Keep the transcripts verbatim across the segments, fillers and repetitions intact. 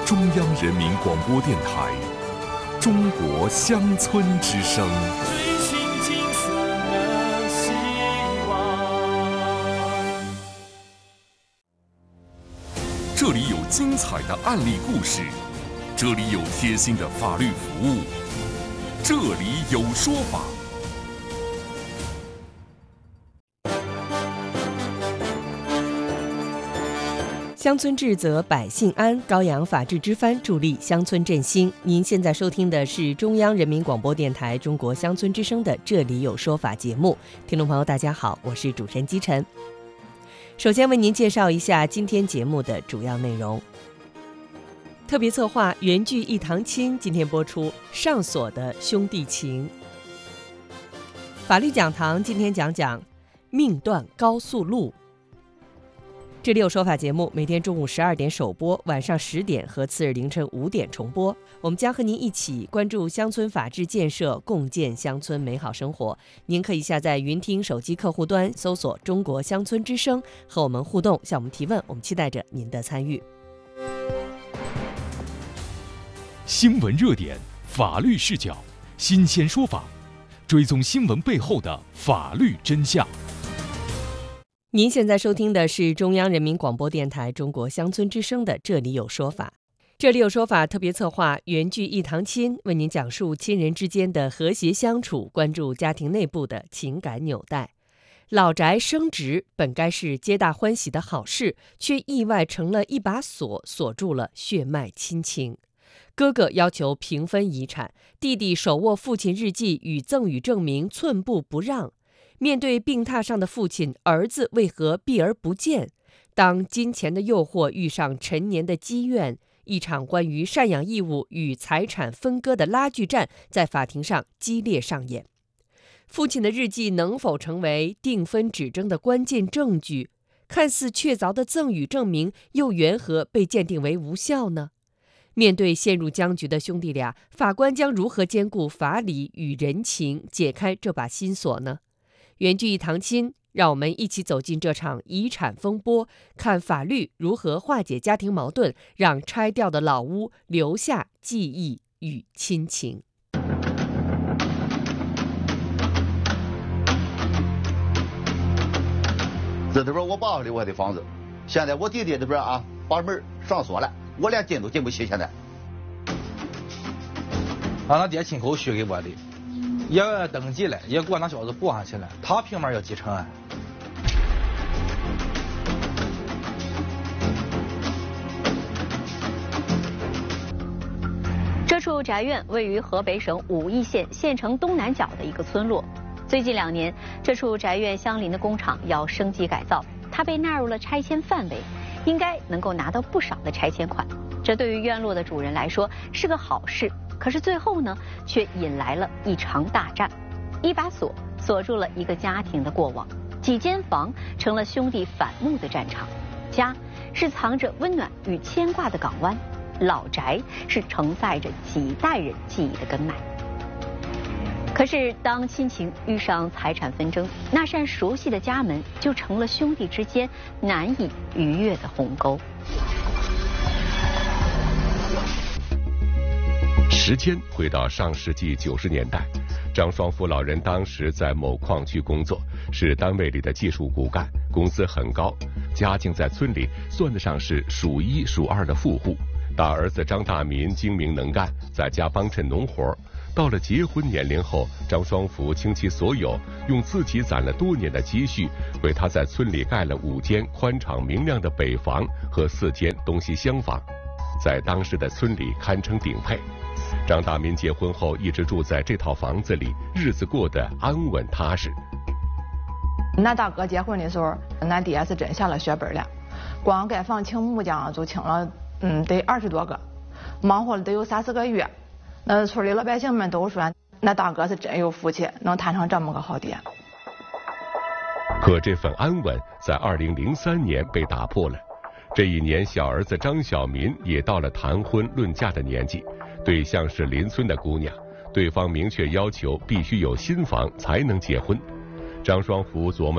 中央人民广播电台中国乡村之声。 追寻金色的希望。 这里有精彩的案例故事，这里有贴心的法律服务，这里有说法。 乡村治则百姓安，高扬法治之帆，助力乡村振兴。您现在收听的是中央人民广播电台中国乡村之声的《这里有说法》节目。听众朋友大家好，我是主持人姬晨。首先为您介绍一下今天节目的主要内容。特别策划原剧一堂亲今天播出上锁的兄弟情。法律讲堂今天讲讲命断高速路。这里有说法节目每天中午十二点首播，晚上十点和次日凌晨五点重播。我们将和您一起关注乡村法治建设，共建乡村美好生活。您可以下载云听手机客户端，搜索中国乡村之声，和我们互动，向我们提问。我们期待着您的参与。 新闻热点，法律视角，新鲜说法，追踪新闻背后的法律真相。 您现在收听的是中央人民广播电台中国乡村之声的《这里有说法》。这里有说法特别策划原剧一堂亲，为您讲述亲人之间的和谐相处，关注家庭内部的情感纽带。老宅升值本该是皆大欢喜的好事，却意外成了一把锁，锁住了血脉亲情。哥哥要求平分遗产，弟弟手握父亲日记与赠与证明，寸步不让。面对病榻上的父亲，儿子为何避而不见？当金钱的诱惑遇上陈年的积怨，一场关于赡养义务与财产分割的拉锯战在法庭上激烈上演。父亲的日记能否成为定分指征的关键证据？看似确凿的赠与证明又缘何被鉴定为无效呢？面对陷入僵局的兄弟俩，法官将如何兼顾法理与人情，解开这把心锁呢？原剧一堂亲，让我们一起走进这场遗产风波，看法律如何化解家庭矛盾，让拆掉的老屋留下记忆与亲情。 这这边我爸留下的房子，现在我弟弟这边啊把门上锁了，我连进都进不去。现在， 俺爹亲口许给我的。也登记了，也给我那小子补上去了，他凭嘛要继承啊？ 这处宅院位于河北省武义县县城东南角的一个村落。最近两年，这处宅院相邻的工厂要升级改造，它被纳入了拆迁范围，应该能够拿到不少的拆迁款。这对于院落的主人来说是个好事。可是最后呢，却引来了一场大战，一把锁锁住了一个家庭的过往，几间房成了兄弟反目的战场。家是藏着温暖与牵挂的港湾，老宅是承载着几代人记忆的根脉。可是当亲情遇上财产纷争，那扇熟悉的家门就成了兄弟之间难以逾越的鸿沟。 时间回到上世纪九十年代，张双福老人当时在某矿区工作，是单位里的技术骨干，工资很高，家境在村里算得上是数一数二的富户。大儿子张大民精明能干，在家帮衬农活。到了结婚年龄后，张双福倾其所有，用自己攒了多年的积蓄，为他在村里盖了五间宽敞明亮的北房和四间东西厢房，在当时的村里堪称顶配。张大民结婚后一直住在这套房子里，日子过得安稳踏实。 俺大哥结婚的时候，俺爹是真下了血本了，光盖房请木匠就请了，嗯，得二十多个，忙活了得有三四个月。那村里老百姓们都说，那大哥是真有福气，能摊上这么个好爹。 可这份安稳在二零零三年被打破了。这一年，小儿子张小民也到了谈婚论嫁的年纪。对象是邻村的姑娘，对方明确要求必须有新房才能结婚。张双福琢磨着，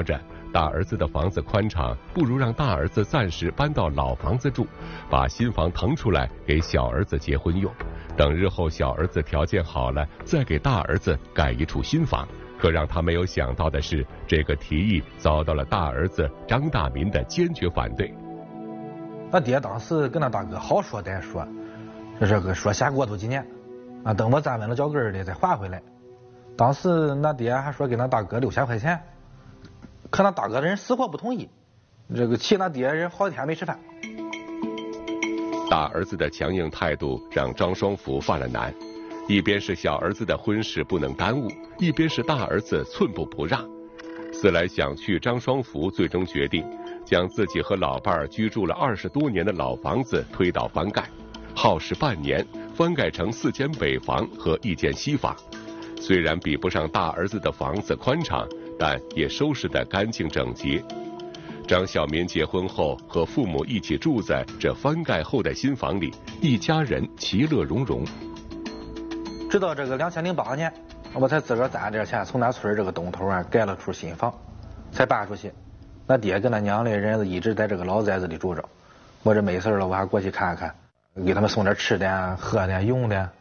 大儿子的房子宽敞，不如让大儿子暂时搬到老房子住，把新房腾出来给小儿子结婚用，等日后小儿子条件好了，再给大儿子盖一处新房。可让他没有想到的是，这个提议遭到了大儿子张大民的坚决反对。 他爹当时跟他大哥好说歹说，这个说先过渡几年，啊，等我站稳了脚跟的再还回来。当时那爹还说给那大哥六千块钱，可那大哥人死活不同意，这个气那爹人好几天没吃饭。 大儿子的强硬态度让张双福犯了难，一边是小儿子的婚事不能耽误，一边是大儿子寸步不让。思来想去，张双福最终决定将自己和老伴儿居住了二十多年的老房子推倒翻盖，耗时半年翻盖成四间北房和一间西房。虽然比不上大儿子的房子宽敞，但也收拾得干净整洁。张小民结婚后和父母一起住在这翻盖后的新房里，一家人其乐融融。 直到这个两千零八年，我才自个儿攒点钱，从咱村这个东头啊盖了处新房，才搬出去。那爹跟那娘的人一直在这个老宅子里住着，我这没事了，我还过去看看，给他们送点吃的、喝的、用的。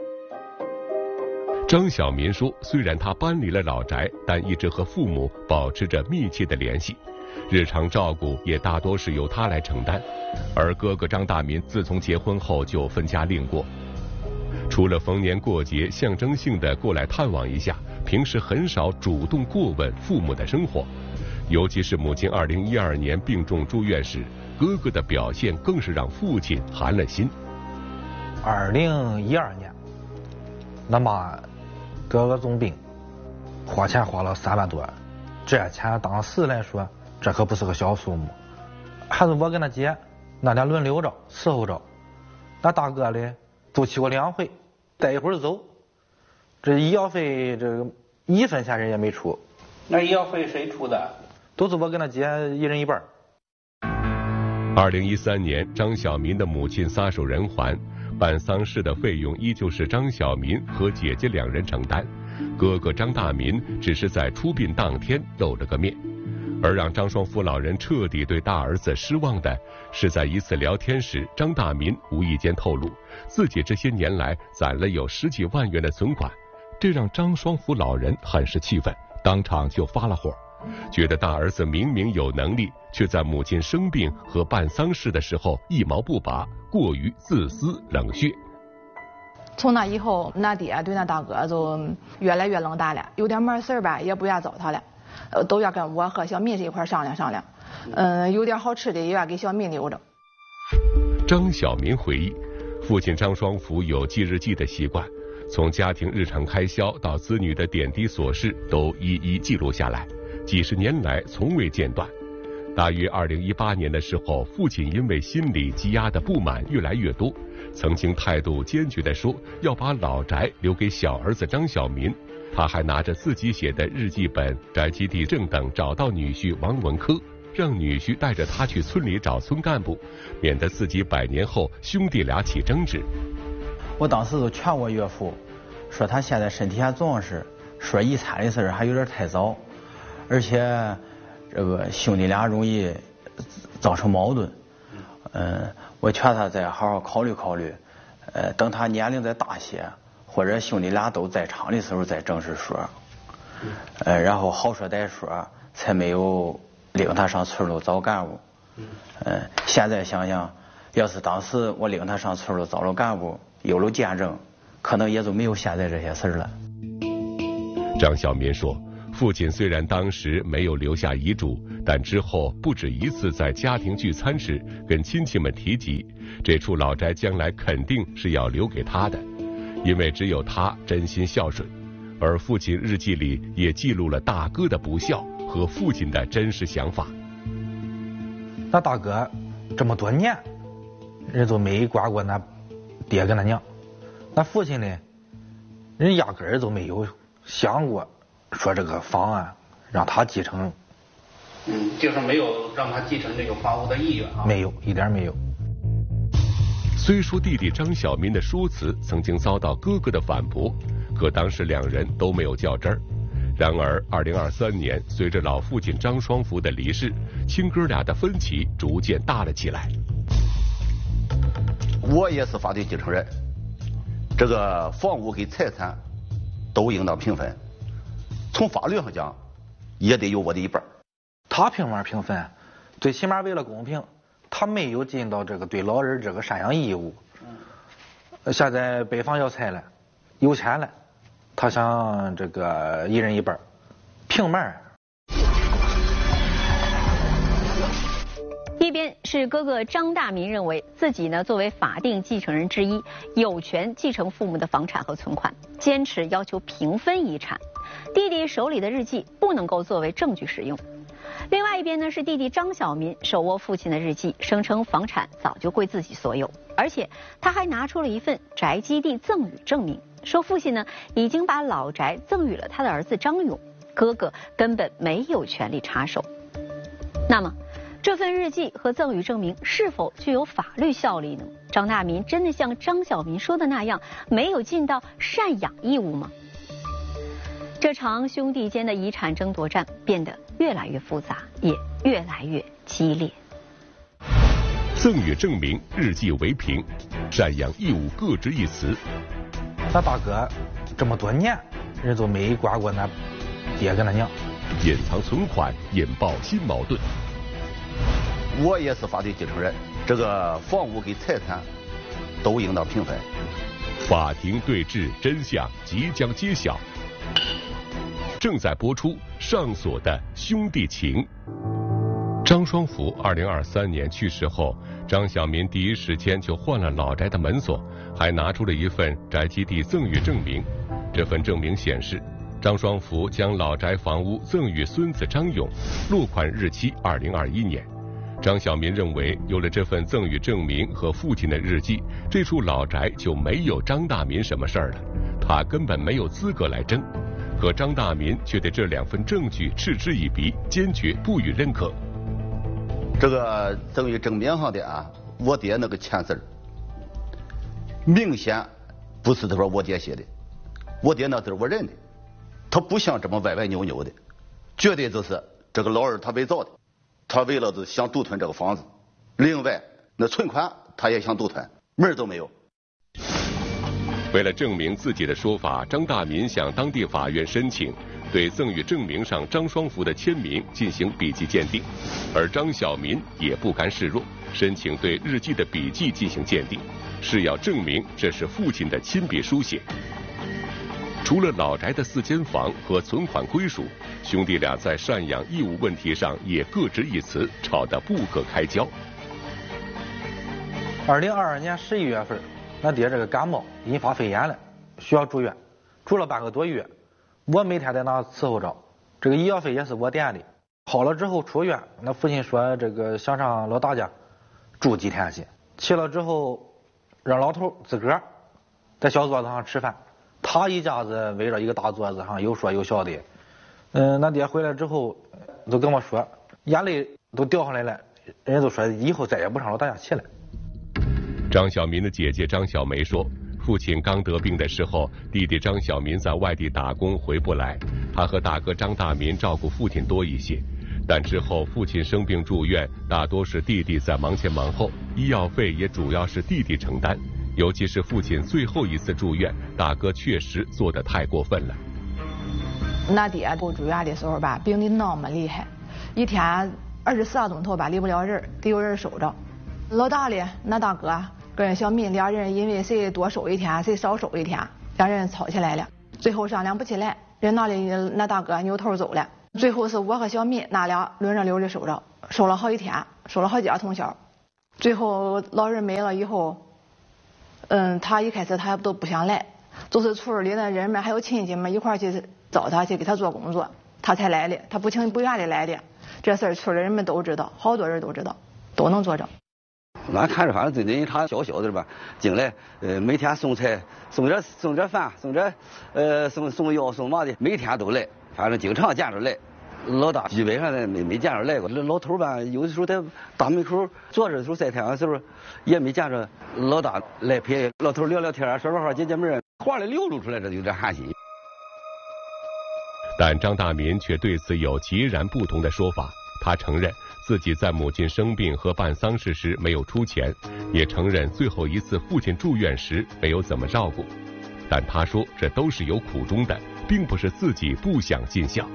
张小民说，虽然他搬离了老宅，但一直和父母保持着密切的联系，日常照顾也大多是由他来承担。而哥哥张大民自从结婚后就分家另过，除了逢年过节象征性的过来探望一下，平时很少主动过问父母的生活。尤其是母亲二零一二年病重住院时，哥哥的表现更是让父亲寒了心。 二零一二年，那妈得了重病，花钱花了三万多，这钱当时来说，这可不是个小数目。还是我跟他姐，那俩轮流着伺候着，那大哥嘞都去过两回，待一会儿走。这医药费这个一分钱人也没出。 那医药费谁出的？ 都是我跟他姐一人一半。 二零一三年，张小民的母亲撒手人寰，办丧事的费用依旧是张小民和姐姐两人承担，哥哥张大民只是在出殡当天露了个面。而让张双福老人彻底对大儿子失望的是，在一次聊天时，张大民无意间透露自己这些年来攒了有十几万元的存款，这让张双福老人很是气愤，当场就发了火，觉得大儿子明明有能力，却在母亲生病和办丧事的时候一毛不拔，过于自私冷血。 从那以后，那爹对那大哥就越来越冷淡了，有点没事吧也不愿找他了，呃，都要跟我和小民这一块商量商量，嗯、呃，有点好吃的也要给小民留着。 张小民回忆，父亲张双福有记日记的习惯，从家庭日常开销到子女的点滴琐事都一一记录下来，几十年来从未间断。大约二零一八年的时候，父亲因为心里积压的不满越来越多，曾经态度坚决地说要把老宅留给小儿子张小民。他还拿着自己写的日记本、宅基地证等找到女婿王文科，让女婿带着他去村里找村干部，免得自己百年后兄弟俩起争执。 我当时就劝我岳父，说他现在身体还壮实，说遗产的事还有点太早，而且这个兄弟俩容易造成矛盾。嗯，我劝他再好好考虑考虑，呃，等他年龄再大些，或者兄弟俩都在场的时候再正式说，呃，然后好说歹说，才没有领他上村里找干部。嗯，现在想想，要是当时我领他上村里找了干部，有了见证，可能也就没有现在这些事了。 张小民说，父亲虽然当时没有留下遗嘱，但之后不止一次在家庭聚餐时跟亲戚们提及，这处老宅将来肯定是要留给他的，因为只有他真心孝顺。而父亲日记里也记录了大哥的不孝和父亲的真实想法。 那大哥这么多年，人都没管过那爹跟那娘，那父亲呢，人压根儿都没有想过说这个房啊让他继承。 嗯，就是没有让他继承这个房屋的意愿啊。 没有，一点没有。 虽说弟弟张小民的说辞曾经遭到哥哥的反驳，可当时两人都没有较真儿。 然而，二零二三年，随着老父亲张双福的离世，亲哥俩的分歧逐渐大了起来。 我也是法定继承人，这个房屋跟财产都应当平分。从法律上讲，也得有我的一半。 他凭嘛平分？最起码为了公平，他没有尽到这个对老人这个赡养义务。现在北方要拆了，有钱了，他想这个一人一半，凭嘛？ 一边是哥哥张大民认为自己呢作为法定继承人之一，有权继承父母的房产和存款，坚持要求平分遗产。弟弟手里的日记不能够作为证据使用。另外一边呢是弟弟张小民手握父亲的日记，声称房产早就归自己所有，而且他还拿出了一份宅基地赠与证明，说父亲呢已经把老宅赠与了他的儿子张勇，哥哥根本没有权利插手。那么这份日记和赠与证明是否具有法律效力呢？张大民真的像张小民说的那样，没有尽到赡养义务吗？这场兄弟间的遗产争夺战变得越来越复杂，也越来越激烈。 赠与证明、日记为凭，赡养义务各执一词。 他大哥这么多年，人都没管过那爹跟他娘。 隐藏存款，引爆新矛盾。 我也是法定继承人，这个房屋跟财产都应当平分。 法庭对峙，真相即将揭晓。正在播出上锁的兄弟情。张双福二零二三年去世后，张小民第一时间就换了老宅的门锁，还拿出了一份宅基地赠与证明。这份证明显示，张双福将老宅房屋赠与孙子张勇，落款日期二零二一年。张小民认为，有了这份赠与证明和父亲的日记，这处老宅就没有张大民什么事儿了，他根本没有资格来争。可张大民却对这两份证据嗤之以鼻，坚决不予认可。 这个赠与证明上的啊，我爹那个签字明显不是他说我爹写的，我爹那字我认的，他不像这么歪歪扭扭的，绝对就是这个老二他伪造的。他为了是想独吞这个房子，另外那存款他也想独吞，门儿都没有。 为了证明自己的说法，张大民向当地法院申请对赠与证明上张双福的签名进行笔迹鉴定，而张小民也不甘示弱，申请对日记的笔迹进行鉴定，是要证明这是父亲的亲笔书写。除了老宅的四间房和存款归属，兄弟俩在赡养义务问题上也各执一词，吵得不可开交。 二零二二年十一月份，俺爹这个感冒引发肺炎了，需要住院，住了半个多月。我每天在那伺候着，这个医药费也是我垫的。好了之后出院，那父亲说这个想上老大家住几天去，去了之后让老头自个儿在小桌子上吃饭。他一家子围着一个大桌子上有说有笑的，嗯，俺爹回来之后都跟我说，眼泪都掉下来了，人家都说以后再也不上老大家去了。 张小民的姐姐张小梅说，父亲刚得病的时候，弟弟张小民在外地打工回不来，他和大哥张大民照顾父亲多一些。但之后父亲生病住院，大多是弟弟在忙前忙后，医药费也主要是弟弟承担。尤其是父亲最后一次住院，大哥确实做得太过分了。 俺爹不住院的时候吧，病得那么厉害，一天二十四个钟头吧离不了人，得有人守着。老大的俺大哥跟小民俩人因为谁多守一天，谁少守一天，两人吵起来了，最后商量不起来，人那里俺大哥扭头走了。最后是我和小民那俩轮着溜的守着，守了好几天，守了好几个通宵。最后老人没了以后。嗯，他一开始他都不想来，就是村里的人们还有亲戚们一块去找他去给他做工作，他才来的，他不情不愿的来的。这事儿村里人们都知道，好多人都知道，都能作证。 俺看着反正就等于他小小的吧，进来呃每天送菜，送点送点饭，送点呃送送药送嘛的，每天都来，反正经常见着来。老大基本上呢没没见着来过，老头吧有的时候在大门口坐着的时候晒太阳的时候也没见着老大来陪老头聊聊天说说话解解闷，话里流露出来这有点寒心。 但张大民却对此有截然不同的说法。他承认自己在母亲生病和办丧事时没有出钱，也承认最后一次父亲住院时没有怎么照顾。但他说这都是有苦衷的，并不是自己不想尽孝。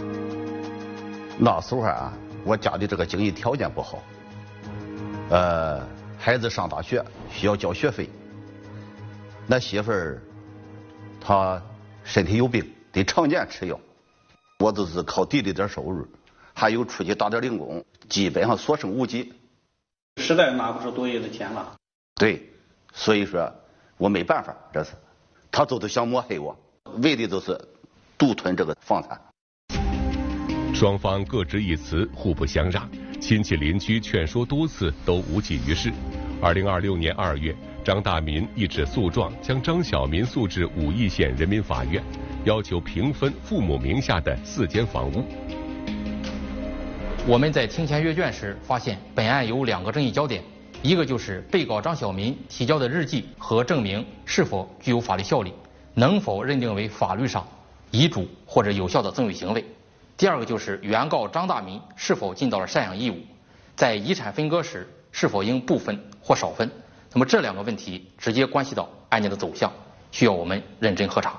那时候啊，我家里这个经济条件不好，呃，孩子上大学需要交学费，那媳妇儿她身体有病，得常年吃药，我都是靠弟弟点收入，还有出去打点零工，基本上所剩无几， 实在拿不出多余的钱了。 对，所以说我没办法，这是他都是想抹黑我，为的就是独吞这个房产。 双方各执一词，互不相让，亲戚邻居劝说多次都无济于事。二零二六年二月，张大民一纸诉状将张小民诉至武义县人民法院，要求平分父母名下的四间房屋。 我们在庭前阅卷时发现，本案有两个争议焦点，一个就是被告张小民提交的日记和证明是否具有法律效力，能否认定为法律上遗嘱或者有效的赠与行为；第二个就是原告张大民是否尽到了赡养义务，在遗产分割时是否应部分或少分。那么这两个问题直接关系到案件的走向，需要我们认真核查。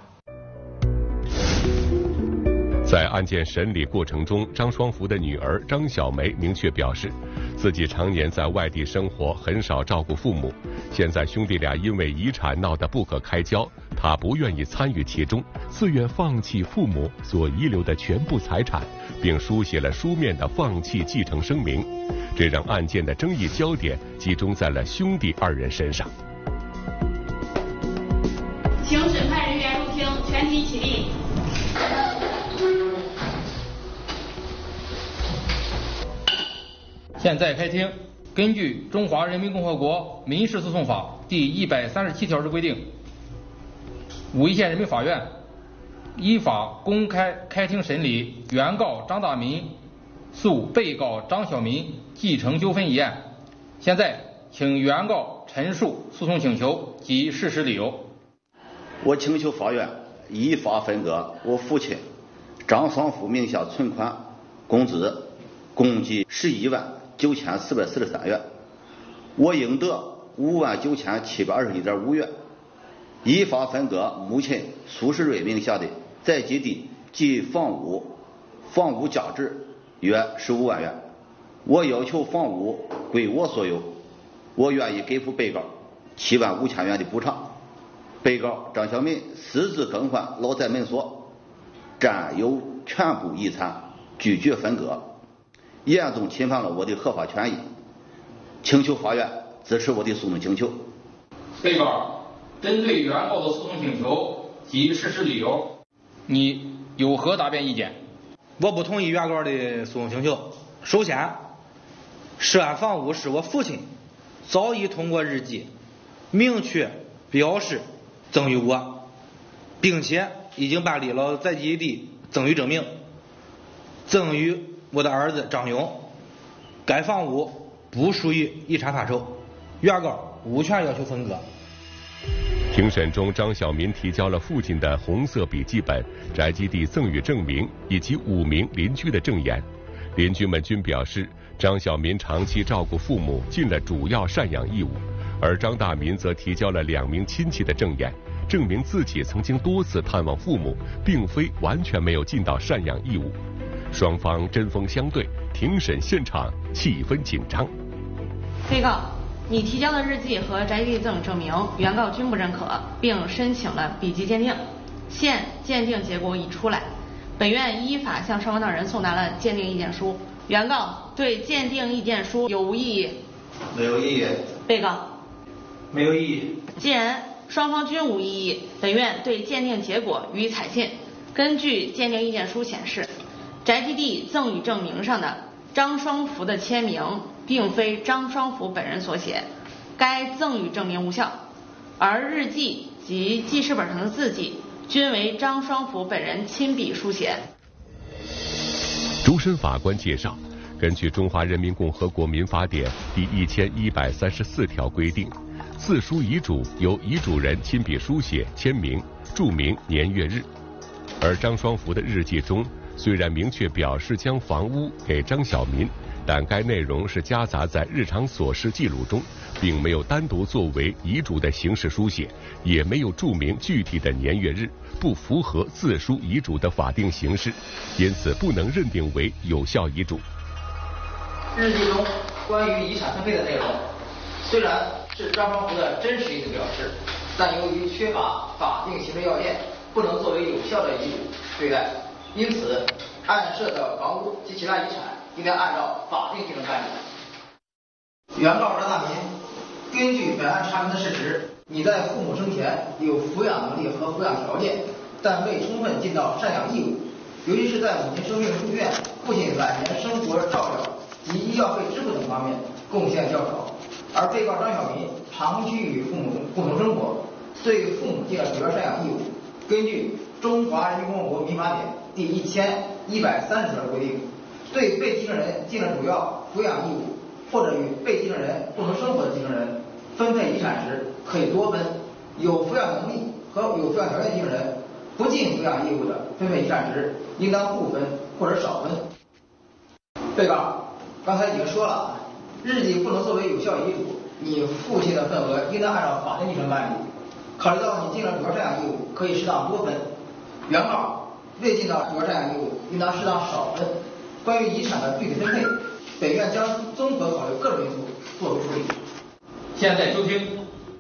在案件审理过程中，张双福的女儿张小梅明确表示，自己常年在外地生活，很少照顾父母。现在兄弟俩因为遗产闹得不可开交，她不愿意参与其中，自愿放弃父母所遗留的全部财产，并书写了书面的放弃继承声明。这让案件的争议焦点集中在了兄弟二人身上。 请审判人员入庭，全体起立。 现在开庭。根据《中华人民共和国民事诉讼法》第一百三十七条之规定，武义县人民法院依法公开开庭审理原告张大民诉被告张小民继承纠纷一案。现在，请原告陈述诉讼请求及事实理由。 我请求法院依法分割我父亲张双福名下存款工资共计十一万九千四百四十三元，我应得五万九千七百二十一点五元。依法分割母亲苏世瑞名下的在籍地及房屋，房屋价值约十五万元。我要求房屋归我所有，我愿意给付被告七万五千元的补偿。被告张小民私自更换老宅门锁，占有全部遗产，拒绝分割，严重侵犯了我的合法权益，请求法院支持我的诉讼请求。 被告针对原告的诉讼请求及事实理由，你有何答辩意见？ 我不同意原告的诉讼请求。首先，涉案房屋是我父亲早已通过日记明确表示赠与我，并且已经办理了在籍地赠与证明，赠与我的儿子张勇。该房屋不属于遗产范畴，原告无权要求分割。 庭审中，张小民提交了父亲的红色笔记本、宅基地赠与证明以及五名邻居的证言。邻居们均表示，张小民长期照顾父母，尽了主要赡养义务。而张大民则提交了两名亲戚的证言，证明自己曾经多次探望父母，并非完全没有尽到赡养义务。双方针锋相对，庭审现场气氛紧张。 被告，你提交的日记和宅基地赠与证明，原告均不认可，并申请了笔迹鉴定。现鉴定结果已出来，本院依法向双方当人送达了鉴定意见书。原告对鉴定意见书有无异议？ 没有异议。 被告没有异议。 既然双方均无异议，本院对鉴定结果予以采信。根据鉴定意见书显示，宅基地赠与证明上的张双福的签名并非张双福本人所写，该赠与证明无效，而日记及记事本上的字迹均为张双福本人亲笔书写。 终审法官介绍，根据《中华人民共和国民法典》第一千一百三十四条规定，自书遗嘱由遗嘱人亲笔书写、签名、注明年月日。 而张双福的日记中虽然明确表示将房屋给张小民，但该内容是夹杂在日常琐事记录中，并没有单独作为遗嘱的形式书写，也没有注明具体的年月日，不符合自书遗嘱的法定形式，因此不能认定为有效遗嘱。 日记中关于遗产分配的内容，虽然是张双福的真实意思表示，但由于缺乏法定行政要件，不能作为有效的遗嘱对待，因此案涉的房屋及其他遗产应该按照法定进行办理。原告张大民，根据本案查明的事实，你在父母生前有抚养能力和抚养条件，但未充分尽到赡养义务，尤其是在母亲生病住院、父亲晚年生活照料及医药费支付等方面贡献较少，而被告张小民长期与父母共同生活，对父母尽了主要赡养义务。根据《中华人民共和国民法典》第一千一百三十条规定，对被继承人尽了主要抚养义务，或者与被继承人共同生活的继承人分配遗产时可以多分，有抚养能力和有抚养条件继承人不尽抚养义务的分配遗产时，应当不分或者少分。被告刚才已经说了，日记不能作为有效遗嘱，你父亲的份额应当按照法定继承办理。考虑到你尽了主要赡养义务，可以适当多分；原告未尽到主要赡养义务，应当适当少分。关于遗产的具体分配，本院将综合考虑各种因素作出处理。 现在收听。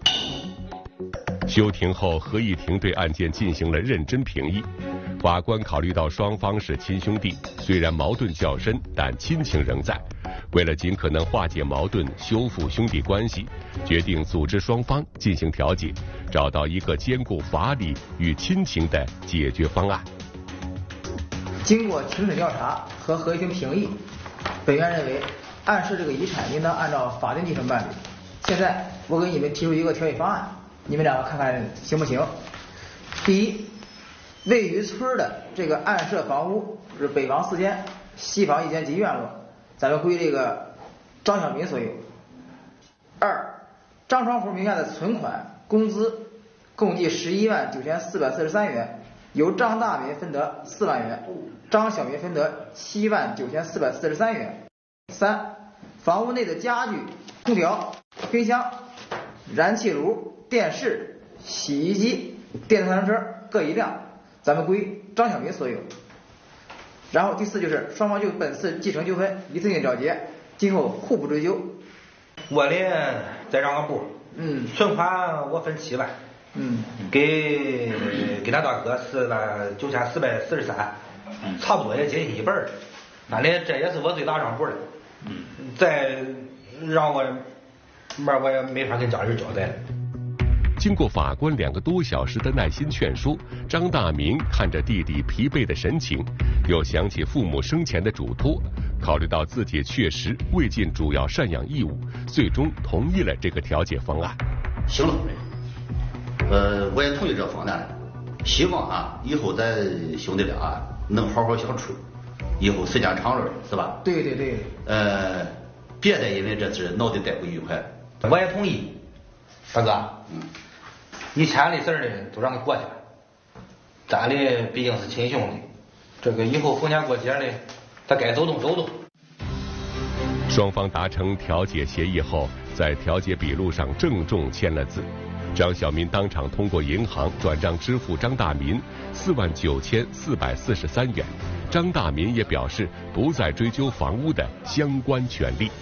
休庭后，合议庭对案件进行了认真评议。法官考虑到双方是亲兄弟，虽然矛盾较深，但亲情仍在。为了尽可能化解矛盾、修复兄弟关系，决定组织双方进行调解，找到一个兼顾法理与亲情的解决方案。 经过庭审调查和合议庭评议，本院认为案涉这个遗产应当按照法定继承办理。现在我给你们提出一个调解方案，你们两个看看行不行？第一，位于村的这个案涉房屋是北房四间，西房一间及院落，咱们归这个张小民所有。二，张双福名下的存款、工资共计十一万九千四百四十三元，由张大民分得四万元，张小民分得七万九千四百四十三元。三，房屋内的家具、空调、冰箱、燃气炉、电视、洗衣机、电动三轮车各一辆，咱们归张小民所有。然后第四就是双方就本次继承纠纷一次性了结，今后互不追究。 我的再让个步， 嗯， 存款我分七万， 嗯， 给给他大哥四万九千四百四十三，差不多也接近一半了。反正这也是我最大让步了，嗯，再让我面我也没法跟家人交代了。 经过法官两个多小时的耐心劝说，张大民看着弟弟疲惫的神情，又想起父母生前的嘱托，考虑到自己确实未尽主要赡养义务，最终同意了这个调解方案。 行了，呃，我也同意这个方案，希望啊，以后咱兄弟俩啊能好好相处，以后时间长了，是吧？ 对对对。 呃，别再因为这事闹得太不愉快。 我也同意，大哥。嗯。以前的事儿呢，都让它过去了。咱的毕竟是亲兄弟，这个以后逢年过节的，他该走动走动。 双方达成调解协议后，在调解笔录上郑重签了字。张小民当场通过银行转账支付张大民四万九千四百四十三元。张大民也表示不再追究房屋的相关权利。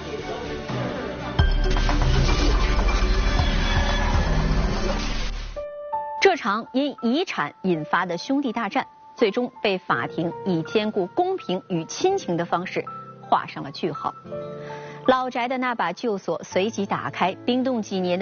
这场因遗产引发的兄弟大战，最终被法庭以兼顾公平与亲情的方式画上了句号。老宅的那把旧锁随即打开，冰冻几年的